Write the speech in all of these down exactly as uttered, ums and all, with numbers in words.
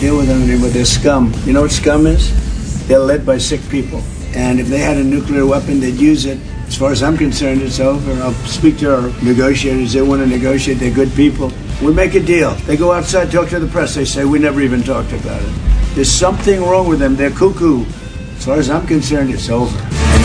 deal with them anymore. They're scum. You know what scum is? They're led by sick people. And if they had a nuclear weapon, they'd use it. As far as I'm concerned, it's over. I'll speak to our negotiators. They want to negotiate. They're good people. We make a deal. They go outside, talk to the press. They say, we never even talked about it. There's something wrong with them. They're cuckoo. As far as I'm concerned, it's over.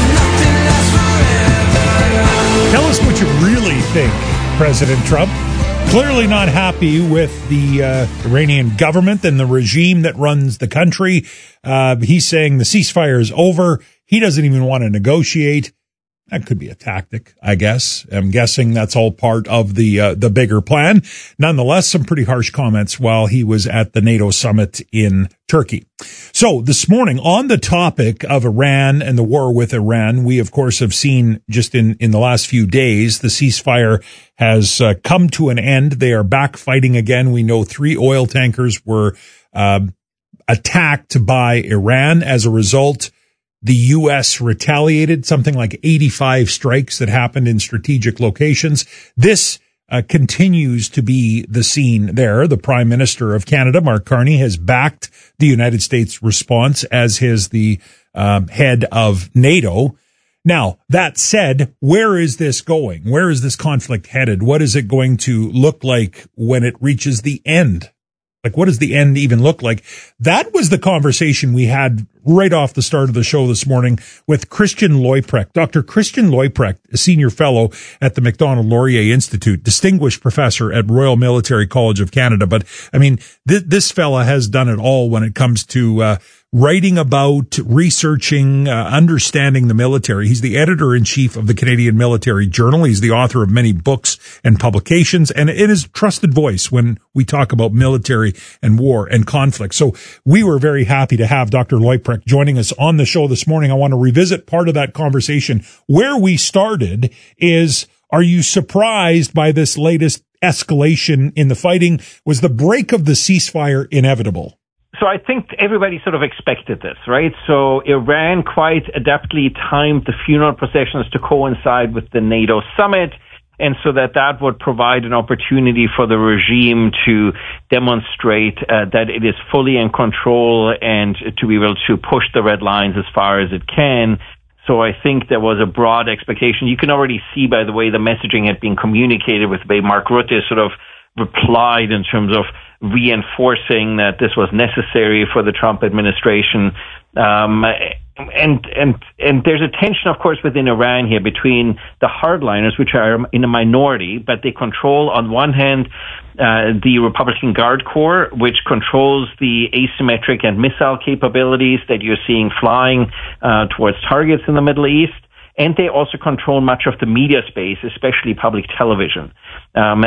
Tell us what you really think, President Trump. Clearly not happy with the uh, Iranian government and the regime that runs the country. Uh, he's saying the ceasefire is over. He doesn't even want to negotiate. That could be a tactic, I guess. I'm guessing that's all part of the uh, the bigger plan. Nonetheless, some pretty harsh comments while he was at the NATO summit in Turkey. So this morning, on the topic of Iran and the war with Iran, we, of course, have seen just in, in the last few days, the ceasefire has uh, come to an end. They are back fighting again. We know three oil tankers were uh, attacked by Iran. As a result, the U S retaliated, something like eighty-five strikes that happened in strategic locations. This uh, continues to be the scene there. The Prime Minister of Canada, Mark Carney, has backed the United States response, as has the um, head of NATO. Now, that said, where is this going? Where is this conflict headed? What is it going to look like when it reaches the end? Like, what does the end even look like? That was the conversation we had right off the start of the show this morning with Christian Leuprecht. Doctor Christian Leuprecht, a senior fellow at the Macdonald-Laurier Institute, distinguished professor at Royal Military College of Canada. But, I mean, th- this fella has done it all when it comes to uh writing about, researching, uh, understanding the military. He's the editor-in-chief of the Canadian Military Journal. He's the author of many books and publications, and it is a trusted voice when we talk about military and war and conflict. So we were very happy to have Doctor Leuprecht joining us on the show this morning. I want to revisit part of that conversation. Where we started is, are you surprised by this latest escalation in the fighting? Was the break of the ceasefire inevitable? So I think everybody sort of expected this, right? So Iran quite adeptly timed the funeral processions to coincide with the NATO summit, and so that that would provide an opportunity for the regime to demonstrate uh, that it is fully in control and to be able to push the red lines as far as it can. So I think there was a broad expectation. You can already see by the way the messaging had been communicated, with the way Mark Rutte sort of replied in terms of reinforcing that this was necessary for the Trump administration. Um, and, and, and there's a tension, of course, within Iran here between the hardliners, which are in a minority, but they control, on one hand, uh, the Republican Guard Corps, which controls the asymmetric and missile capabilities that you're seeing flying uh, towards targets in the Middle East. And they also control much of the media space, especially public television. Um,